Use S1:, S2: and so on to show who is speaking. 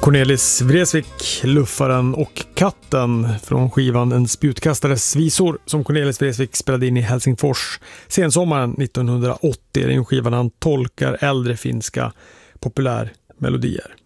S1: Cornelis Vreeswijk, Luffaren och katten från skivan En spjutkastares visor som Cornelis Vreeswijk spelade in i Helsingfors sensommaren 1980. Det är en skiva han tolkar äldre finska populärmelodier.